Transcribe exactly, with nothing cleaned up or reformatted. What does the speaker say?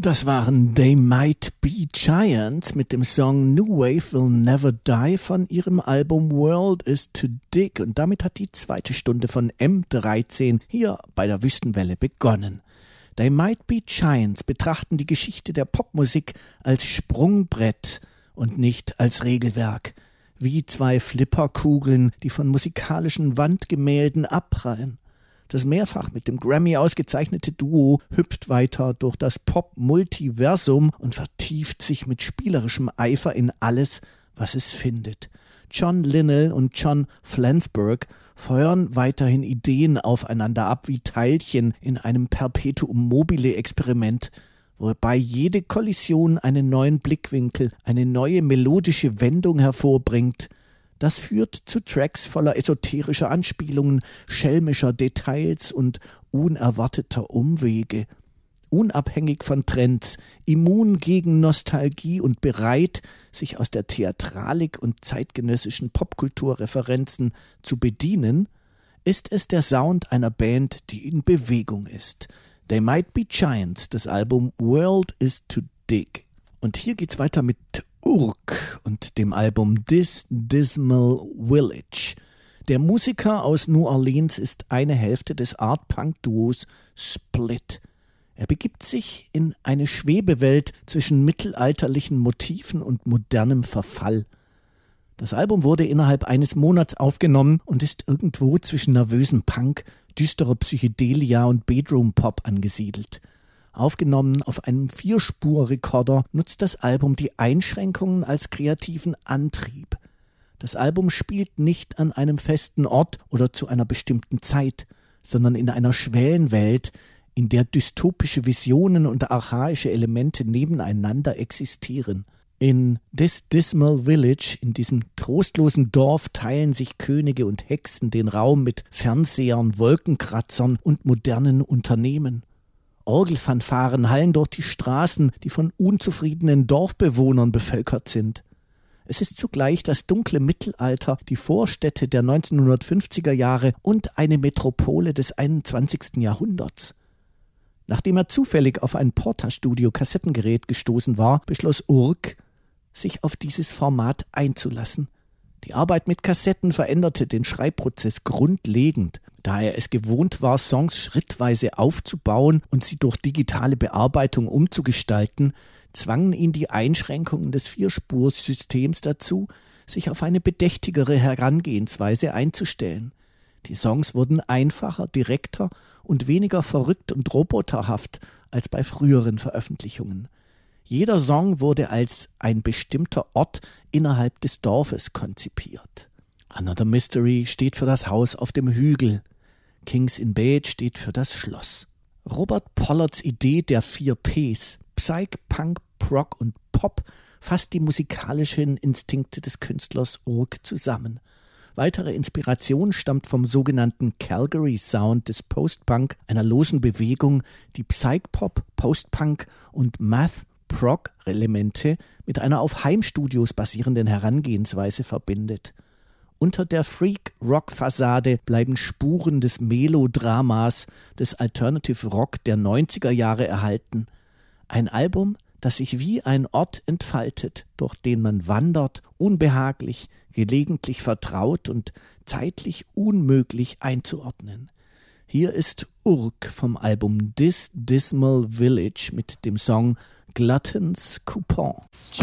Das waren They Might Be Giants mit dem Song New Wave Will Never Die von ihrem Album World is Too Dig. Und damit hat die zweite Stunde von M dreizehn hier bei der Wüstenwelle begonnen. They Might Be Giants betrachten die Geschichte der Popmusik als Sprungbrett und nicht als Regelwerk. Wie zwei Flipperkugeln, die von musikalischen Wandgemälden abprallen. Das mehrfach mit dem Grammy ausgezeichnete Duo hüpft weiter durch das Pop-Multiversum und vertieft sich mit spielerischem Eifer in alles, was es findet. John Linnell und John Flansburgh feuern weiterhin Ideen aufeinander ab wie Teilchen in einem Perpetuum mobile-Experiment, wobei jede Kollision einen neuen Blickwinkel, eine neue melodische Wendung hervorbringt. Das führt zu Tracks voller esoterischer Anspielungen, schelmischer Details und unerwarteter Umwege. Unabhängig von Trends, immun gegen Nostalgie und bereit, sich aus der Theatralik und zeitgenössischen Popkulturreferenzen zu bedienen, ist es der Sound einer Band, die in Bewegung ist. They Might Be Giants, das Album World is Too Dig. Und hier geht's weiter mit Urk und dem Album This Dismal Village. Der Musiker aus New Orleans ist eine Hälfte des Art-Punk-Duos Split. Er begibt sich in eine Schwebewelt zwischen mittelalterlichen Motiven und modernem Verfall. Das Album wurde innerhalb eines Monats aufgenommen und ist irgendwo zwischen nervösem Punk, düsterer Psychedelia und Bedroom-Pop angesiedelt. Aufgenommen auf einem Vierspur-Rekorder nutzt das Album die Einschränkungen als kreativen Antrieb. Das Album spielt nicht an einem festen Ort oder zu einer bestimmten Zeit, sondern in einer Schwellenwelt, in der dystopische Visionen und archaische Elemente nebeneinander existieren. In This Dismal Village, in diesem trostlosen Dorf, teilen sich Könige und Hexen den Raum mit Fernsehern, Wolkenkratzern und modernen Unternehmen. Orgelfanfaren hallen durch die Straßen, die von unzufriedenen Dorfbewohnern bevölkert sind. Es ist zugleich das dunkle Mittelalter, die Vorstädte der neunzehnhundertfünfziger Jahre und eine Metropole des einundzwanzigsten Jahrhunderts. Nachdem er zufällig auf ein Porta-Studio-Kassettengerät gestoßen war, beschloss Urk, sich auf dieses Format einzulassen. Die Arbeit mit Kassetten veränderte den Schreibprozess grundlegend. Da er es gewohnt war, Songs schrittweise aufzubauen und sie durch digitale Bearbeitung umzugestalten, zwangen ihn die Einschränkungen des Vierspursystems dazu, sich auf eine bedächtigere Herangehensweise einzustellen. Die Songs wurden einfacher, direkter und weniger verrückt und roboterhaft als bei früheren Veröffentlichungen. Jeder Song wurde als ein bestimmter Ort innerhalb des Dorfes konzipiert. Another Mystery steht für das Haus auf dem Hügel. Kings in Bed steht für das Schloss. Robert Pollards Idee der vier Ps, Psych, Punk, Prog und Pop, fasst die musikalischen Instinkte des Künstlers Urk zusammen. Weitere Inspiration stammt vom sogenannten Calgary Sound des Post-Punk, einer losen Bewegung, die Psych-Pop, Post-Punk und Math-Prog-Elemente mit einer auf Heimstudios basierenden Herangehensweise verbindet. Unter der Freak-Rock-Fassade bleiben Spuren des Melodramas, des Alternative Rock der neunziger Jahre erhalten. Ein Album, das sich wie ein Ort entfaltet, durch den man wandert, unbehaglich, gelegentlich vertraut und zeitlich unmöglich einzuordnen. Hier ist Urk vom Album This Dismal Village mit dem Song Glutton's Coupon.